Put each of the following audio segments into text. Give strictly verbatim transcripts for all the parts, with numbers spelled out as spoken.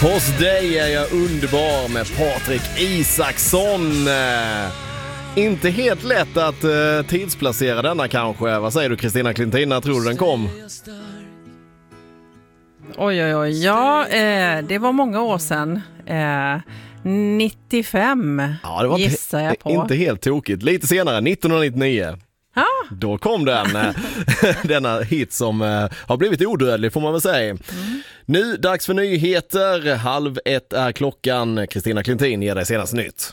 Hos dig är jag underbar med Patrik Isaksson. Inte helt lätt att uh, tidsplacera denna kanske. Vad säger du, Kristina Klintin? När tror du den kom? Oj, oj, oj. Ja, eh, det var många år sedan. Eh, nittiofem ja, det var gissar jag på. Inte helt tokigt. Lite senare, nittonhundranittionio. Ja. Då kom den, denna hit som uh, har blivit odödlig får man väl säga. Mm. Nu dags för nyheter. Halv ett är klockan. Kristina Klintin ger dig senast nytt.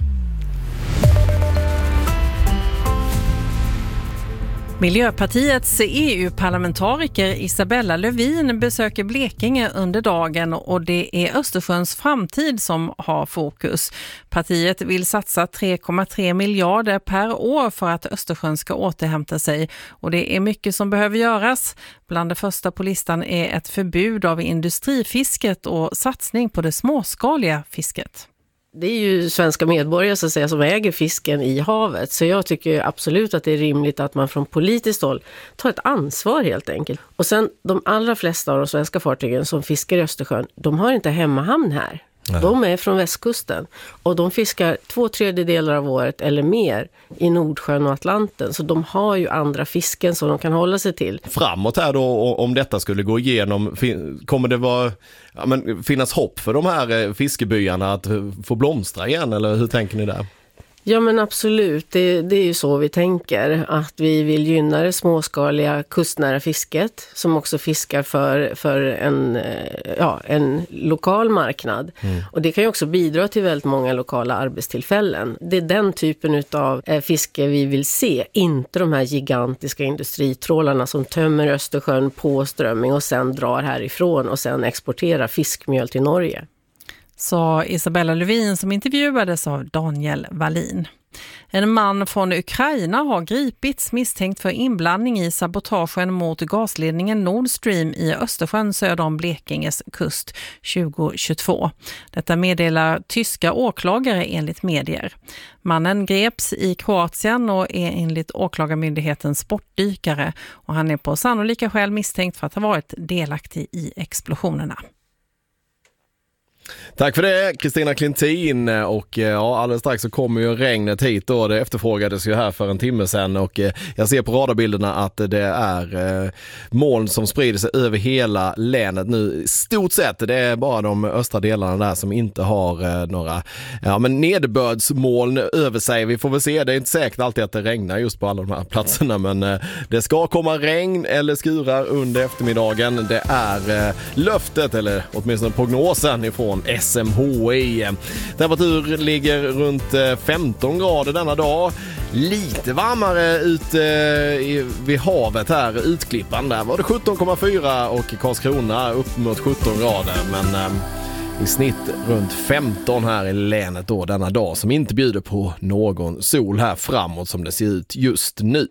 Miljöpartiets E U-parlamentariker Isabella Lövin besöker Blekinge under dagen och det är Östersjöns framtid som har fokus. Partiet vill satsa tre komma tre miljarder per år för att Östersjön ska återhämta sig och det är mycket som behöver göras. Bland det första på listan är ett förbud av industrifisket och satsning på det småskaliga fisket. Det är ju svenska medborgare så att säga, som äger fisken i havet. Så jag tycker absolut att det är rimligt att man från politiskt håll tar ett ansvar helt enkelt. Och sen de allra flesta av de svenska fartygen som fiskar i Östersjön, de har inte hemmahamn här. Ja. De är från västkusten och de fiskar två tredjedelar av året eller mer i Nordsjön och Atlanten. Så de har ju andra fisken som de kan hålla sig till. Framåt här då, om detta skulle gå igenom, kommer det vara, ja, men, finnas hopp för de här fiskebyarna att få blomstra igen? Eller hur tänker ni där? Ja men absolut, det, det är ju så vi tänker, att vi vill gynna det småskaliga kustnära fisket som också fiskar för, för en, ja, en lokal marknad. Mm. Och det kan ju också bidra till väldigt många lokala arbetstillfällen. Det är den typen av fiske vi vill se, inte de här gigantiska industritrålarna som tömmer Östersjön på strömming och sen drar härifrån och sen exporterar fiskmjöl till Norge. Sa Isabella Lövin som intervjuades av Daniel Wallin. En man från Ukraina har gripits misstänkt för inblandning i sabotagen mot gasledningen Nord Stream i Östersjön söder om Blekinges kust tjugohundratjugotvå. Detta meddelar tyska åklagare enligt medier. Mannen greps i Kroatien och är enligt åklagarmyndigheten sportdykare och han är på sannolika skäl misstänkt för att ha varit delaktig i explosionerna. Tack för det, Kristina Klintin. Och ja, alldeles strax så kommer ju regnet hit då. Det efterfrågades ju här för en timme sedan och jag ser på radarbilderna att det är eh, moln som sprider sig över hela länet nu. Stort sett, det är bara de östra delarna där som inte har eh, några ja, men nederbördsmoln över sig. Vi får väl se, det är inte säkert alltid att det regnar just på alla de här platserna, men eh, det ska komma regn eller skurar under eftermiddagen. Det är eh, löftet, eller åtminstone prognosen ifrån S M H I. Temperatur ligger runt femton grader denna dag. Lite varmare ute vid havet här, Utklippan. Där var det sjutton komma fyra och Karlskrona upp mot sjutton grader. Men eh, i snitt runt femton här i länet då denna dag, som inte bjuder på någon sol här framåt som det ser ut just nu.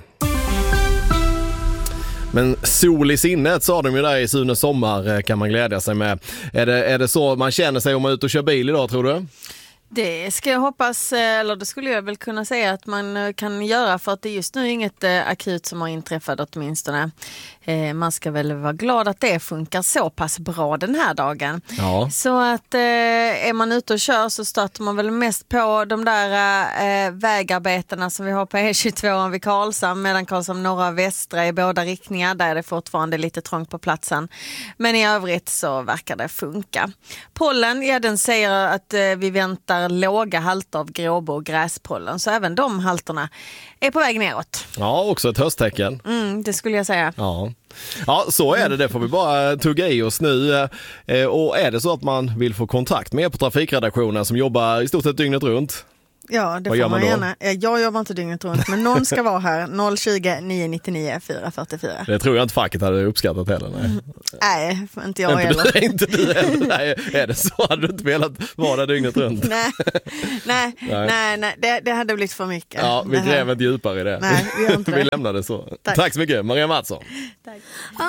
Men sol i sinnet sa de ju där i Sune sommar, kan man glädja sig med. Är det, är det så man känner sig om man är ute och kör bil idag, tror du? Det ska jag hoppas, eller det skulle jag väl kunna säga att man kan göra, för att det är just nu inget akut som har inträffat åtminstone. Man ska väl vara glad att det funkar så pass bra den här dagen. Ja. Så att är man ute och kör så startar man väl mest på de där vägarbetena som vi har på E tjugotvå vid Karlshamn, medan Karlshamn norra och västra i båda riktningar, där är det fortfarande lite trångt på platsen. Men i övrigt så verkar det funka. Pollen, ja, den säger att vi väntar låga halter av gråbo och gräspollen, så även de halterna är på väg neråt. Ja, också ett hösttecken. Mm, det skulle jag säga. Ja. Ja, så är det. Det får vi bara tugga i oss nu. Och är det så att man vill få kontakt med er på trafikredaktionen som jobbar i stort sett dygnet runt? Ja, det får man gärna. Jag jobbar inte dygnet runt, men någon ska vara här. noll tjugo nio nittionio fyra fyrtiofyra. Det tror jag inte facket hade uppskattat heller. Nej, mm. nej inte jag heller. Nej, inte du heller. Nej, är det så? Hade du inte velat vara där dygnet runt? nej, nej, nej, nej, nej. Det, det hade blivit för mycket. Ja, vi gräver inte djupare i det. Nej, vi gör inte det. Vi lämnar det så. Tack, Tack så mycket, Maria Mattsson. Tack.